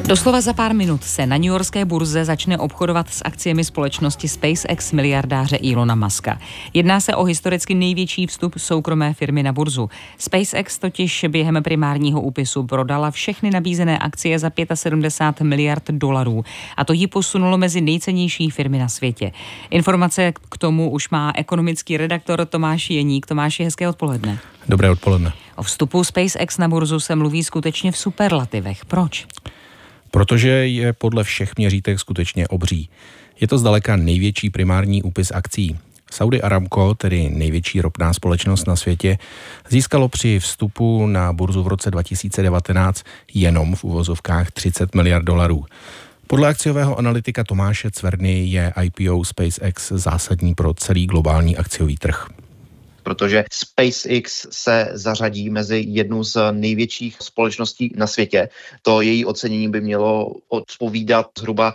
Doslova za pár minut se na newyorské burze začne obchodovat s akciemi společnosti SpaceX miliardáře Elona Muska. Jedná se o historicky největší vstup soukromé firmy na burzu. SpaceX totiž během primárního úpisu prodala všechny nabízené akcie za 75 miliard dolarů a to ji posunulo mezi nejcennější firmy na světě. Informace k tomu už má ekonomický redaktor Tomáš Jeník. Tomáši, hezké odpoledne. Dobré odpoledne. O vstupu SpaceX na burzu se mluví skutečně v superlativech. Proč? Protože je podle všech měřítek skutečně obří. Je to zdaleka největší primární úpis akcií. Saudi Aramco, tedy největší ropná společnost na světě, získalo při vstupu na burzu v roce 2019 jenom v uvozovkách 30 miliard dolarů. Podle akciového analytika Tomáše Cverny je IPO SpaceX zásadní pro celý globální akciový trh. Protože SpaceX se zařadí mezi jednu z největších společností na světě. To její ocenění by mělo odpovídat zhruba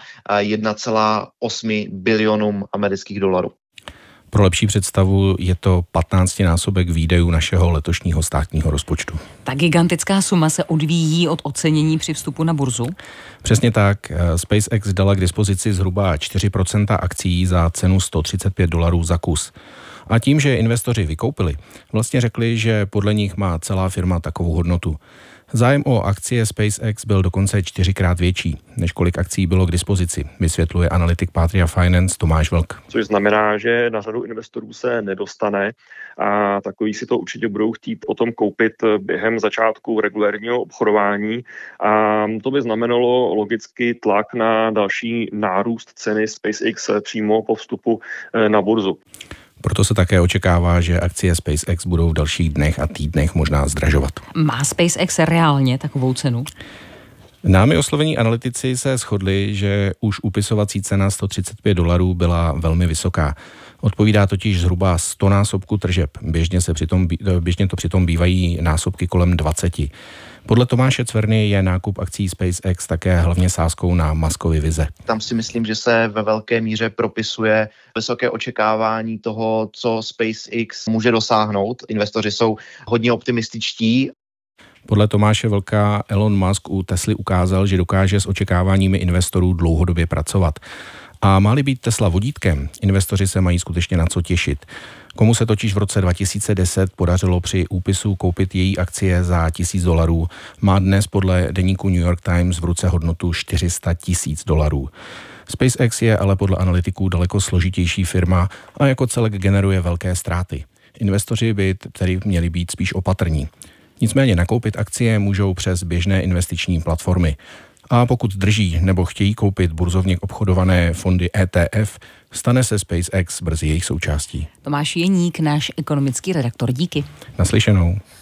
1,8 bilionům amerických dolarů. Pro lepší představu je to 15násobek výdajů našeho letošního státního rozpočtu. Ta gigantická suma se odvíjí od ocenění při vstupu na burzu? Přesně tak. SpaceX dala k dispozici zhruba 4% akcií za cenu $135 za kus. A tím, že investoři vykoupili, vlastně řekli, že podle nich má celá firma takovou hodnotu. Zájem o akcie SpaceX byl dokonce 4krát větší, než kolik akcií bylo k dispozici, vysvětluje analytik Patria Finance Tomáš Vlk. Což znamená, že na řadu investorů se nedostane a takový si to určitě budou chtít potom koupit během začátku regulérního obchodování a to by znamenalo logicky tlak na další nárůst ceny SpaceX přímo po vstupu na burzu. Proto se také očekává, že akcie SpaceX budou v dalších dnech a týdnech možná zdražovat. Má SpaceX reálně takovou cenu? Námi oslovení analytici se shodli, že už upisovací cena $135 byla velmi vysoká. Odpovídá totiž zhruba 100 násobku tržeb. Běžně to přitom bývají násobky kolem 20. Podle Tomáše Cverny je nákup akcií SpaceX také hlavně sázkou na Muskovy vize. Tam si myslím, že se ve velké míře propisuje vysoké očekávání toho, co SpaceX může dosáhnout. Investoři jsou hodně optimističtí. Podle Tomáše Vlka Elon Musk u Tesly ukázal, že dokáže s očekáváními investorů dlouhodobě pracovat. A má-li být Tesla vodítkem, investoři se mají skutečně na co těšit. Komu se totiž v roce 2010 podařilo při úpisu koupit její akcie za $1000, má dnes podle deníku New York Times v ruce hodnotu $400,000. SpaceX je ale podle analytiků daleko složitější firma a jako celek generuje velké ztráty. Investoři by tedy měli být spíš opatrní. Nicméně nakoupit akcie můžou přes běžné investiční platformy. A pokud drží nebo chtějí koupit burzovně obchodované fondy ETF, stane se SpaceX brzy jejich součástí. Tomáš Jeník, náš ekonomický redaktor, díky. Naslyšenou.